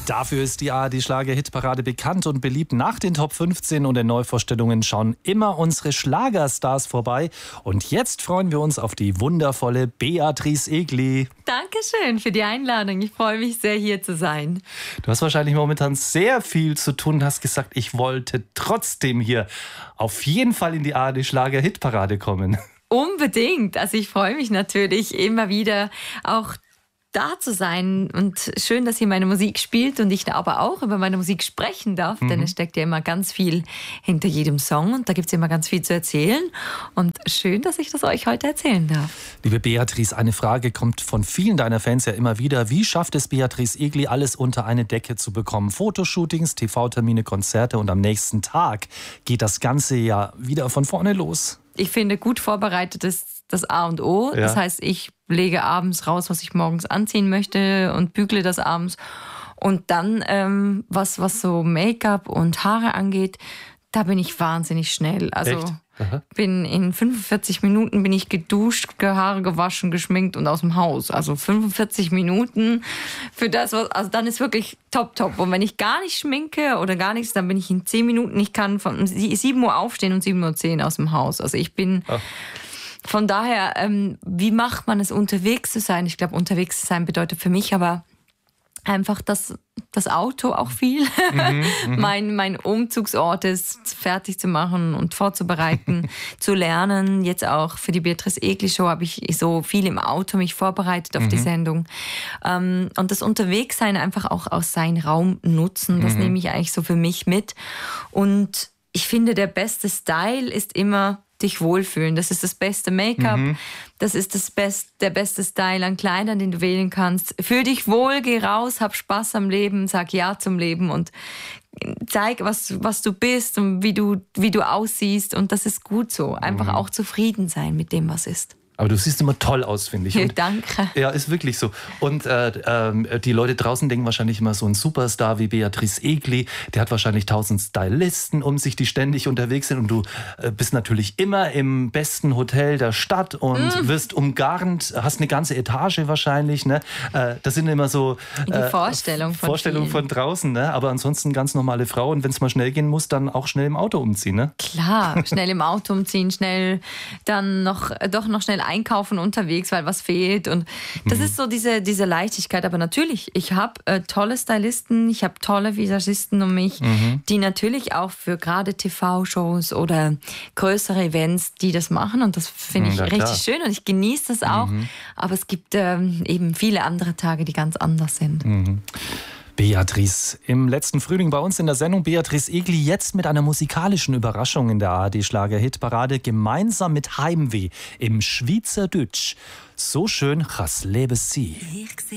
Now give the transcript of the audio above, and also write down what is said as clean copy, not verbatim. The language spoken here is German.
Dafür ist die ARD-Schlager-Hitparade bekannt und beliebt. Nach den Top 15 und den Neuvorstellungen schauen immer unsere Schlagerstars vorbei. Und jetzt freuen wir uns auf die wundervolle Beatrice Egli. Dankeschön für die Einladung. Ich freue mich sehr, hier zu sein. Du hast wahrscheinlich momentan sehr viel zu tun und hast gesagt, ich wollte trotzdem hier auf jeden Fall in die ARD-Schlager-Hitparade kommen. Unbedingt. Also ich freue mich natürlich immer wieder auch da zu sein und schön, dass hier meine Musik spielt und ich da aber auch über meine Musik sprechen darf, denn es steckt ja immer ganz viel hinter jedem Song und da gibt es immer ganz viel zu erzählen und schön, dass ich das euch heute erzählen darf. Liebe Beatrice, eine Frage kommt von vielen deiner Fans ja immer wieder. Wie schafft es Beatrice Egli, alles unter eine Decke zu bekommen? Fotoshootings, TV-Termine, Konzerte und am nächsten Tag geht das Ganze ja wieder von vorne los. Ich finde, gut vorbereitet ist das A und O. Ja. Das heißt, ich lege abends raus, was ich morgens anziehen möchte und bügle das abends. Und dann, was so Make-up und Haare angeht, da bin ich wahnsinnig schnell. Also bin in 45 Minuten bin ich geduscht, Haare gewaschen, geschminkt und aus dem Haus. Also 45 Minuten für das, also dann ist wirklich top. Und wenn ich gar nicht schminke oder gar nichts, dann bin ich in 10 Minuten, ich kann von 7 Uhr aufstehen und 7:10 Uhr aus dem Haus. Also ich bin... Von daher, wie macht man es, unterwegs zu sein? Ich glaube, unterwegs zu sein bedeutet für mich aber einfach das Auto auch viel. Mein Umzugsort ist fertig zu machen und vorzubereiten, zu lernen. Jetzt auch für die Beatrice Egli Show habe ich so viel im Auto mich vorbereitet auf die Sendung. Und das Unterwegssein einfach auch aus seinem Raum nutzen, das nehme ich eigentlich so für mich mit. Und ich finde, der beste Style ist immer dich wohlfühlen. Das ist das beste Make-up. Das ist der beste Style an Kleidern, den du wählen kannst. Fühl dich wohl, geh raus, hab Spaß am Leben, sag Ja zum Leben und zeig, was du bist und wie du aussiehst. Und das ist gut so. Einfach auch zufrieden sein mit dem, was ist. Aber du siehst immer toll aus, finde ich. Und, danke. Ja, ist wirklich so. Und die Leute draußen denken wahrscheinlich immer, so ein Superstar wie Beatrice Egli, der hat wahrscheinlich 1000 Stylisten um sich, die ständig unterwegs sind. Und du bist natürlich immer im besten Hotel der Stadt und wirst umgarnt, hast eine ganze Etage wahrscheinlich. Ne? Das sind immer so die Vorstellungen von draußen. Ne? Aber ansonsten ganz normale Frau. Und wenn es mal schnell gehen muss, dann auch schnell im Auto umziehen. Ne? Klar, schnell im Auto umziehen, schnell dann noch schnell einkaufen unterwegs, weil was fehlt. Und das ist so diese Leichtigkeit. Aber natürlich, ich habe tolle Stylisten, ich habe tolle Visagisten um mich, die natürlich auch für gerade TV-Shows oder größere Events, die das machen. Und das finde ich richtig schön und ich genieße das auch. Aber es gibt eben viele andere Tage, die ganz anders sind. Beatrice, im letzten Frühling bei uns in der Sendung Beatrice Egli, jetzt mit einer musikalischen Überraschung in der ARD-Schlager-Hitparade, gemeinsam mit Heimweh im Schweizerdeutsch. So schön, chas lebe sie.